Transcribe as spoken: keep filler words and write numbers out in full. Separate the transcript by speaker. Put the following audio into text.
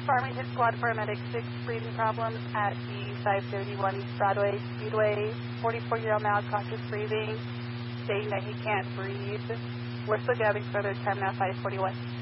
Speaker 1: Farmington Squad Paramedic six, breathing problems at the five thirty-one East Broadway Speedway. forty-four-year-old male, cautious breathing, saying that he can't breathe. We're still gathering further time now, five forty-one.